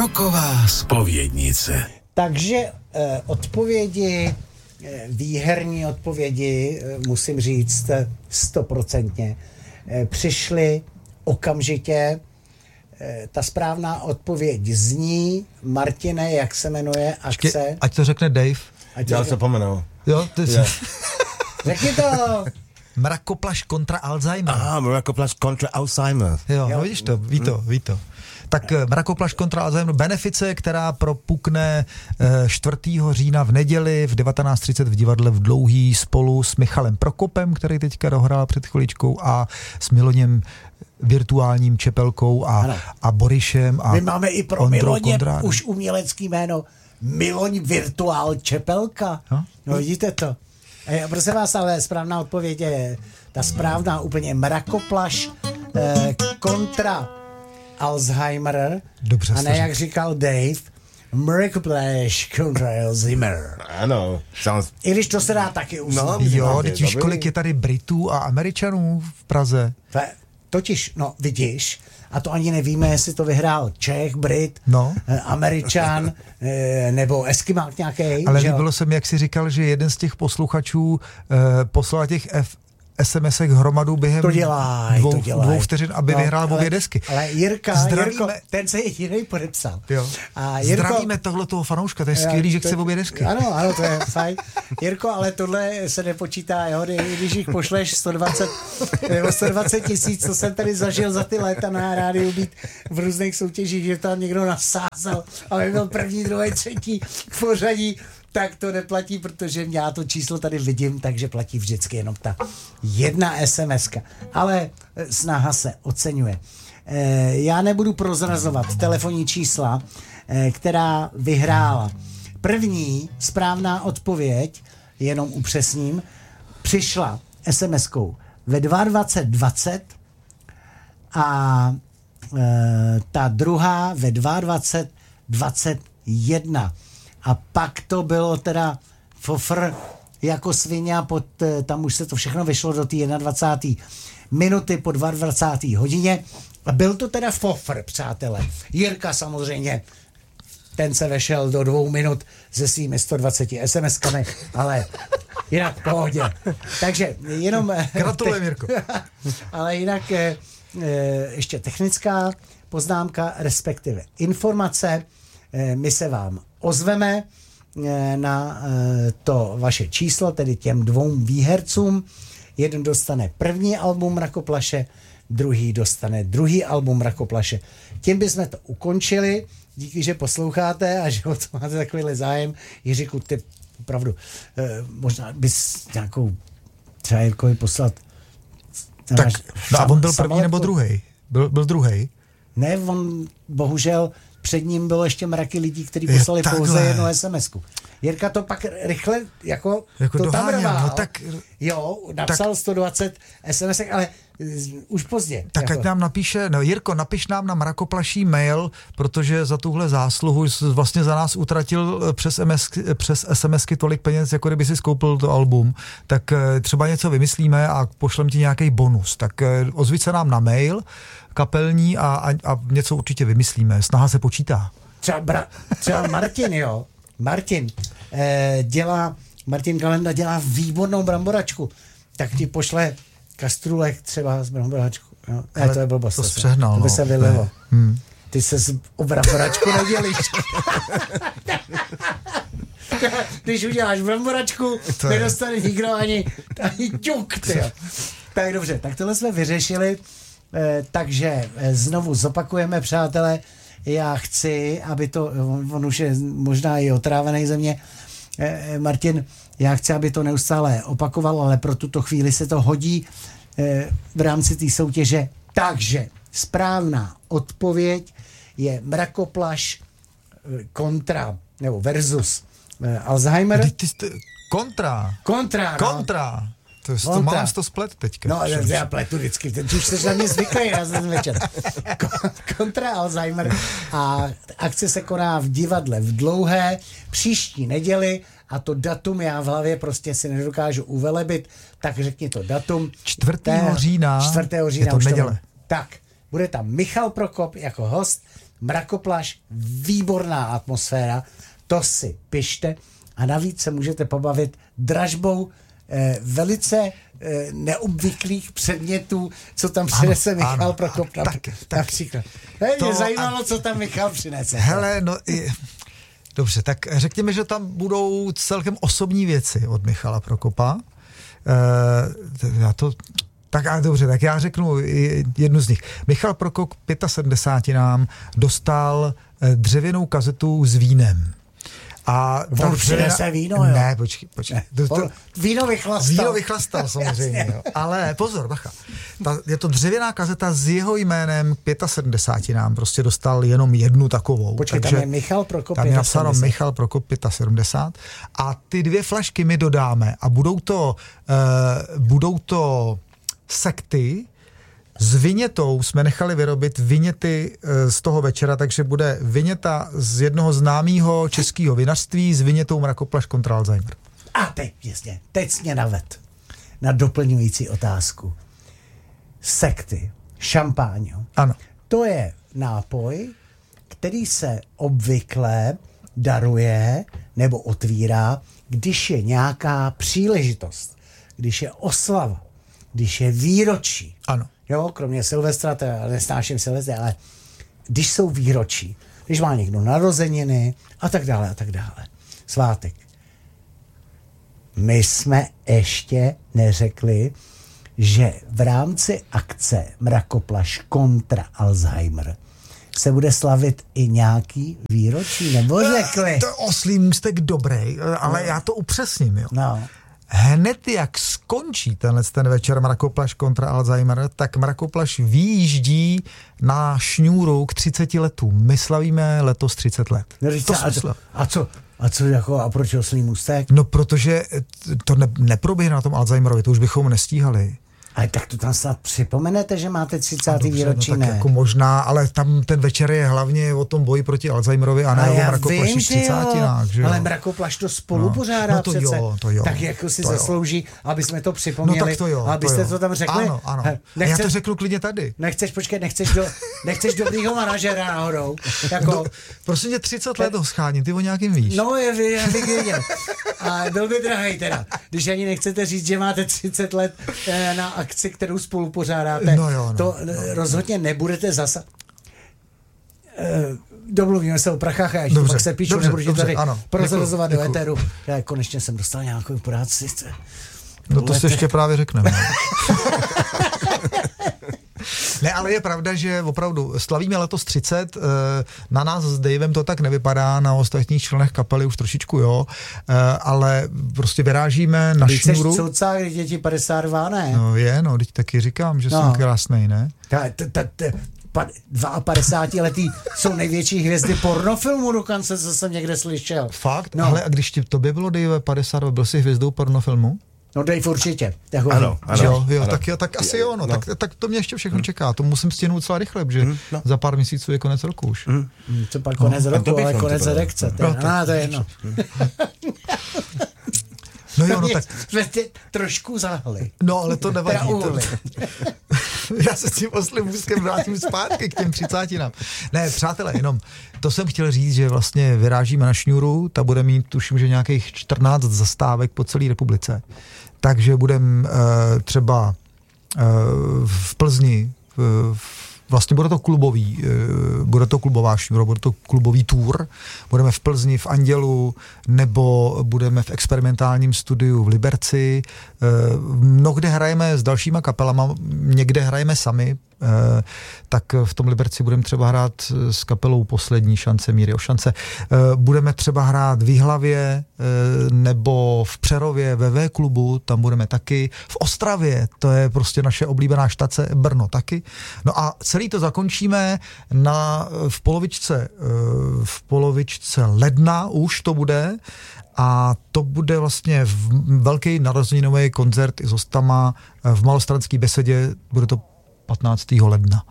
Roková zpovědnice. Takže odpovědi, výherní odpovědi, musím říct 100%, přišly okamžitě. Ta správná odpověď zní, Martine, jak se jmenuje akce? Ať to řekne Dave. Já se pomenul. Jo, ty Řekni to! Mrakoplaš kontra Alzheimer. Mrakoplaš kontra Alzheimer. Jo, no vidíš to, ví to. Tak mrakoplaš kontra Alzheimer, benefice, která propukne 4. října v neděli v 19:30 v divadle v Dlouhý spolu s Michalem Prokopem, který teďka dohrál před chviličkou, a s Miloněm virtuálním Čepelkou a Borišem a my máme i pro Ondrou Miloně Kondrádem. už umělecký jméno Miloň virtuál Čepelka. No vidíte to. Prosím vás, ale správná odpověď je ta správná úplně mrakoplaš kontra Alzheimer. Dobře, a ne, jak říkal Dave, mrakoplaš kontra Alzheimer. Ano. I když to se dá taky uznat. No, Jo, teď víš, kolik je tady Britů a Američanů v Praze? Totiž, no vidíš, a to ani nevíme, jestli to vyhrál Čech, Brit, Američan, nebo Eskimák nějaký. Ale líbilo se mi, jak jsi říkal, že jeden z těch posluchačů poslal těch SMS-ek hromadu během dvou vteřin, aby vyhrál obě desky. Ale Jirko, ten se jedinej podepsal. Jo. A Jirko, zdravíme tohoto fanouška, to je skvělý, že chce obě desky. Ano, to je fajn. Jirko, ale tohle se nepočítá, jo, když jich pošleš 120 tisíc, co jsem tady zažil za ty léta na rádiu být v různých soutěžích, že tam někdo nasázal, aby byl první, druhý, třetí v pořadí, tak to neplatí, protože já to číslo tady vidím, takže platí vždycky jenom ta jedna SMS-ka. Ale snaha se oceňuje. Já nebudu prozrazovat telefonní čísla, která vyhrála. První správná odpověď, jenom upřesním, přišla SMS-kou ve 22:20 a ta druhá ve 22:21. A pak to bylo teda fofr jako svině a tam už se to všechno vyšlo do té 21. minuty po 22. hodině. A byl to teda fofr, přátelé. Jirka samozřejmě, ten se vešel do 2 minut se svými 120 SMS-kami, ale jinak v pohodě. Takže jenom... Gratulujem, Jirko. Ale jinak ještě technická poznámka, respektive informace. My se vám ozveme na to vaše číslo, tedy těm 2 výhercům. Jeden dostane první album Mrakoplaše, druhý dostane druhý album Mrakoplaše. Tím bychom to ukončili. Díky, že posloucháte a že o to máte takovýhle zájem. Jiříku, ty opravdu možná bys nějakou třeba Jirkovi poslat. Tak, a on byl první nebo druhý? Byl druhý? Ne, on bohužel před ním bylo ještě mraky lidí, kteří poslali pouze jednu SMS-ku. Jirka to pak rychle jako to tam rval. No tak, jo, napsal 120 SMS-ek, ale už pozdě. Tak jako. ať nám napíše, Jirko, napiš nám na mrakoplaší mail, protože za tuhle zásluhu vlastně za nás utratil přes SMSky tolik peněz, jako kdyby si skoupil to album, tak třeba něco vymyslíme a pošlem ti nějaký bonus. Tak ozvi se nám na mail kapelní a něco určitě vymyslíme. Snaha se počítá. Třeba Martin, jo. Martin Kalenda dělá výbornou bramboračku. Tak ti pošle kastrůlek třeba z bramboračku. Jo. Ale to je blbost. To zpřehnal. To by se vylilo. Ty se o bramboračku nedělíš. Když uděláš bramboračku, nedostane nikdo ani ťuk. Tak dobře, tak tohle jsme vyřešili. Takže znovu zopakujeme, přátelé, já chci, aby to, on už je možná i otrávený ze mě, Martin, já chci, aby to neustále opakoval, ale pro tuto chvíli se to hodí v rámci té soutěže. Takže správná odpověď je Mrakoplaš kontra, nebo versus Alzheimer. Kontra. To mám to splet teďka. No, já pletu vždycky, teď už jsi na mě zvyklý, já jsem večer. Kontra Alzheimer a akce se koná v divadle v Dlouhé příští neděli a to datum já v hlavě prostě si nedokážu uvelebit, tak řekni to datum. 4. října je to neděle. Tak, Bude tam Michal Prokop jako host, Mrakoplaš, výborná atmosféra, to si pište a navíc se můžete pobavit dražbou velice neobvyklých předmětů, co tam přinese Michal Prokop například. Mě zajímalo, co tam Michal přinese. Hele, no dobře, tak řekněme, že tam budou celkem osobní věci od Michala Prokopa. Dobře, tak já řeknu jednu z nich. Michal Prokop 75 nám dostal dřevěnou kazetu s vínem. A on přinese víno, jo? Ne, počkej. Víno vychlastal. Víno vychlastal samozřejmě, jo. Ale pozor, bacha. Je to dřevěná kazeta s jeho jménem 75 nám prostě dostal jenom jednu takovou. Počkej, tam je Michal Prokop 75. Tam je napsáno Michal Prokop 75 a ty 2 flašky my dodáme a budou to sekty. S vinětou jsme nechali vyrobit viněty z toho večera, takže bude viněta z jednoho známého českého vinařství s vinětou Mrakoplaš kontra Alzheimer. A teď mě naved na doplňující otázku. Sekty, šampáň. Ano. To je nápoj, který se obvykle daruje nebo otvírá, když je nějaká příležitost, když je oslava, když je výročí. Ano. Jo, kromě Silvestra, to nesnáším Silvestra, ale když jsou výročí, když má někdo narozeniny a tak dále. Svátek. My jsme ještě neřekli, že v rámci akce Mrakoplaš kontra Alzheimer se bude slavit i nějaký výročí, nebo řekli? To oslý můstek dobrý, ale já to upřesním, jo. No. Hned jak skončí ten večer Mrakoplaš kontra Alzheimer, tak Mrakoplaš vyjíždí na šňůru k 30 letům. My slavíme letos 30 let. No, a proč oslý můstek? No, protože to neproběhne na tom Alzheimerovi, to už bychom nestíhali. Ale tak to tam snad připomenete, že máte 30. výročí, no, tak ne? jako možná, ale tam ten večer je hlavně o tom boji proti Alzheimerovi a ne o Mrakoplaši 30. Ale Mrakoplaš to spolu pořádá no to přece. To jo. Tak jako si to zaslouží, aby jsme to připomněli. No tak to jo. Abyste to tam řekli. Ano. Já to řeknu klidně tady. Nechceš dobrýho manažera náhodou. Jako... No, prosím tě, 30 let ho scháním, ty o nějakým víš. No, já bych věděl. A byl by drahej teda, když ani nechcete říct, že máte 30 let na akci, kterou spolu pořádáte. To rozhodně nebudete zasa... Domluvíme se o prachách a ještě pak se píšu, nebudu tady prozrazovat do éteru. Já konečně jsem dostal nějakou práci. No to si ještě právě řekneme. Ne, ale je pravda, že opravdu slavíme letos 30, na nás s Davem to tak nevypadá, na ostatních členech kapely už trošičku jo, ale prostě vyrážíme na šňůru. Ty jsi cucák, když je ti 52, ne? No, teď taky říkám, že jsem krásnej, ne? 52letý jsou největší hvězdy pornofilmu dokonce, co jsem někde slyšel. Fakt? No. Ale a když tobě bylo, Dave, 52, byl jsi hvězdou pornofilmu? No Dave určitě. Ano. Tak asi jo, no. Tak to mě ještě všechno čeká. To musím stěhnout celá rychle, protože za pár měsíců je konec roku už. Co pak konec roku, ale konec redakce. To je jedno. No jo, no tak. Jsme tě trošku zahli. No, ale to nevadí. Já se s tím oslým můstkem vrátím zpátky k těm 30. Ne, přátelé, jenom to jsem chtěl říct, že vlastně vyrážíme na šňůru, ta bude mít, tuším, že nějakých 14 zastávek po celé republice. Takže budeme třeba v Plzni, vlastně bude to klubová šňůra, bude to klubový tour, budeme v Plzni, v Andělu, nebo budeme v experimentálním studiu v Liberci. Mnohde hrajeme s dalšíma kapelama, někde hrajeme sami, tak v tom Liberci budeme třeba hrát s kapelou Poslední šance Míry Ošance. Budeme třeba hrát v Jihlavě nebo v Přerově ve V klubu, tam budeme taky. V Ostravě, to je prostě naše oblíbená štace, Brno taky. No a celý to zakončíme v polovičce ledna už to bude. A to bude vlastně velký narozeninový koncert i s hostama v Malostranské besedě, bude to 15. ledna.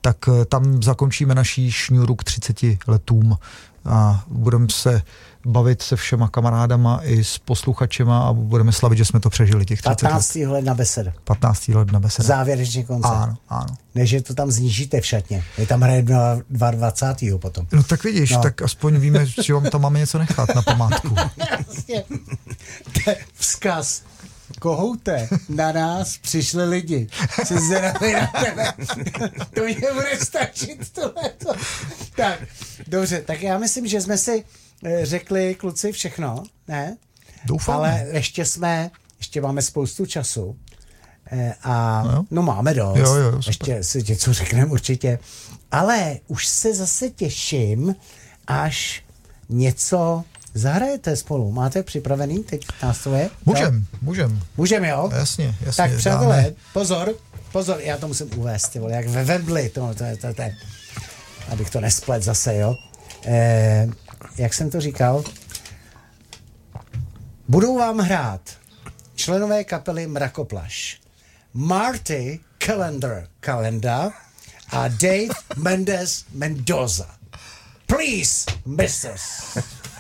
tak tam zakončíme naší šňůru k 30 letům a budeme se bavit se všema kamarádama i s posluchačema a budeme slavit, že jsme to přežili těch 30 15. let. ledna beseda. 15. ledna beseda. Závěrečný koncert. Ano. Než že to tam znížíte v šatně. Je tam hraje 22. potom. No tak vidíš, tak aspoň víme, že vám tam máme něco nechat na památku. Jasně. Vzkaz. Kohoute, na nás přišli lidi. Jsi zvědavý na tebe. To mě bude stačit tohleto. Tak, dobře, tak já myslím, že jsme si řekli, kluci, všechno, ne? Doufám. Ale ještě máme spoustu času. A no máme dost. Jo, ještě si něco řekneme určitě. Ale už se zase těším, až něco zahrajete spolu. Máte připravený teď nástroje? Můžem. Můžem, jo? Jasně. Tak přátelé, pozor, já to musím uvést, ty vole, jak ve Wembley, to abych to nesplet zase, jo? Jak jsem to říkal? Budou vám hrát členové kapely Mrakoplaš, Marty Calendar a Dave Mendes Mendoza. Please, misters.